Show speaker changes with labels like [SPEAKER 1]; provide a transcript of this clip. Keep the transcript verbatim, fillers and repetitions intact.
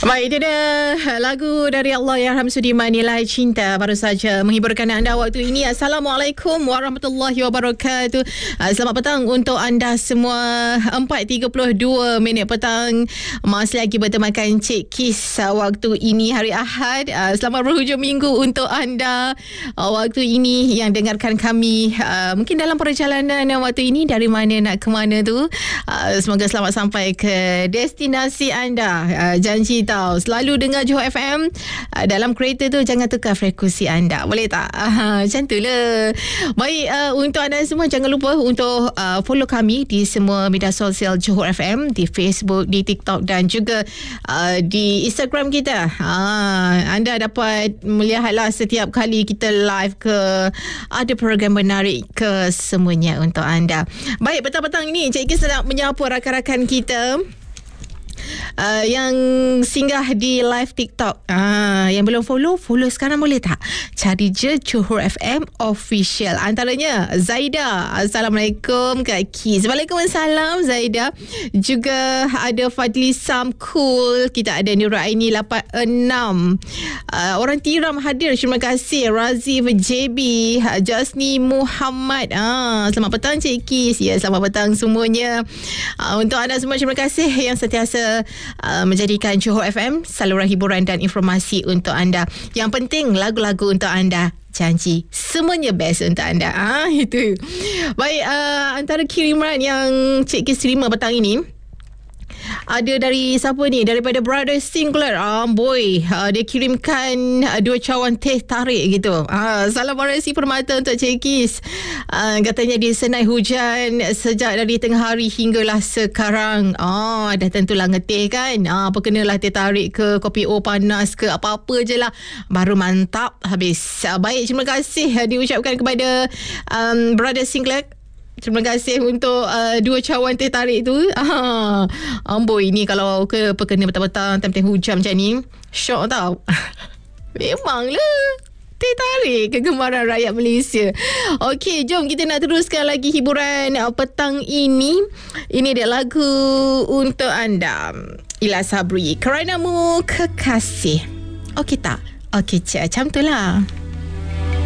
[SPEAKER 1] Baik, itu dia lagu dari Allahyarham Sudirman, Nilai Cinta, baru saja menghiburkan anda waktu ini. Assalamualaikum warahmatullahi wabarakatuh. Selamat petang untuk anda semua. Empat tiga puluh dua minit petang. Masih lagi bertemakan Cik Kis waktu ini hari Ahad. Selamat berhujung minggu untuk anda waktu ini yang dengarkan kami mungkin dalam perjalanan waktu ini, dari mana nak ke mana tu. Semoga selamat sampai ke destinasi anda. Janji tahu selalu dengar Johor F M uh, dalam kereta tu, jangan tukar frekuensi anda, boleh tak? Uh, macam tu lah. Baik, uh, untuk anda semua jangan lupa untuk uh, follow kami di semua media sosial Johor F M, di Facebook, di TikTok dan juga uh, di Instagram kita. Uh, anda dapat melihatlah setiap kali kita live ke, ada program menarik ke semuanya untuk anda. Baik, petang-petang ini Cik Kis nak menyapa rakan-rakan kita Uh, yang singgah di live TikTok. uh, Yang belum follow, follow sekarang boleh tak? Cari je Johor F M Official. Antaranya Zaida. Assalamualaikum Kak Kis. Waalaikumsalam Zaida. Juga ada Fadli Samkul. Kita ada Nura Aini lapan enam. uh, Orang tiram hadir, terima kasih. Razif J B, Jasni Muhammad. uh, Selamat petang Cik Kis. Ya, selamat petang semuanya. uh, Untuk anda semua, terima kasih yang sentiasa Uh, menjadikan Johor F M saluran hiburan dan informasi untuk anda. Yang penting lagu-lagu untuk anda. Janji semuanya best untuk anda. Ah, itu. Baik, uh, antara kiriman yang Cik Kis terima petang ini, ada dari siapa ni? Daripada Brother Singler. Ah, boy, uh, dia kirimkan uh, dua cawan teh tarik gitu. Ah, salam orasi permata untuk Cik Kis. Uh, katanya disenai hujan sejak dari tengah hari hinggalah sekarang. Ah, dah tentulah ngeteh kan. Ah, apa kenalah teh tarik ke, kopi O panas ke, apa-apa je lah. Baru mantap habis. Uh, baik, terima kasih uh, diucapkan kepada um, Brother Singler. Terima kasih untuk uh, dua cawan teh tarik tu. Ah, amboi, ni kalau ke perkena petang-petang time-time hujan macam ni, syok tau. Memanglah teh tarik kegemaran rakyat Malaysia. Okey, jom kita nak teruskan lagi hiburan uh, petang ini. Ini dia lagu untuk anda, Ila Sabri, Keranamu Kekasih. Okey tak? Okey, macam tu lah.